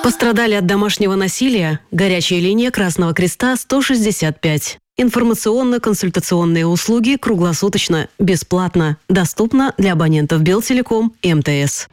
Пострадали от домашнего насилия? Горячая линия Красного Креста 165. Информационно-консультационные услуги круглосуточно, бесплатно, доступно для абонентов Белтелеком и МТС.